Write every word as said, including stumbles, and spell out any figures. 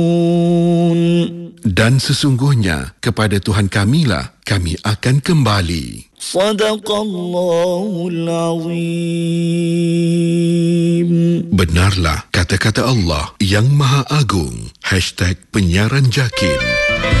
Dan sesungguhnya kepada Tuhan kamilah kami akan kembali. Sadaqallahul Azim. Benarlah kata-kata Allah yang Maha Agung. Hashtag Penyiaran Jakin.